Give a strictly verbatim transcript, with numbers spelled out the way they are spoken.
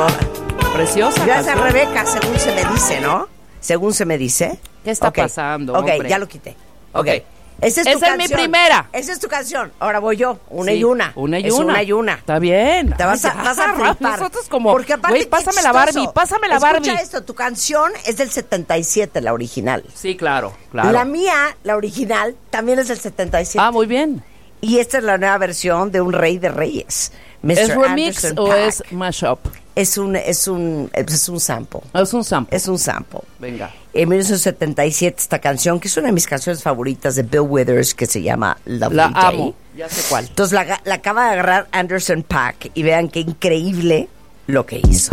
boda. Preciosa. Ya es a canción. Rebeca, según se me dice, ¿no? Según se me dice. ¿Qué está okay. pasando, Ok, hombre? ya lo quité. Ok. Ok. Esa es tu Esa es canción. mi primera. Esa es tu canción. Ahora voy yo. Una Sí, y una. Una y es una. una y una. Está bien. Te vas a, Ay, vas a ya, flipar. Nosotros como, Porque aparte, güey, qué pásame la chistoso. Barbie, pásame la Escucha Barbie. esto, tu canción es del setenta y siete, la original. Sí, claro, claro. La mía, la original, también es del setenta y siete. Ah, muy bien. Y esta es la nueva versión de Un Rey de Reyes. mister ¿Es remix Anderson o Paak. es mashup? Es un, es un, es un sample. Es un sample. Es un sample. Venga. En mil novecientos setenta y siete esta canción, que es una de mis canciones favoritas de Bill Withers, que se llama Lovely La Day. amo. Ya sé cuál. Entonces la, la acaba de agarrar Anderson Paak y vean qué increíble lo que hizo.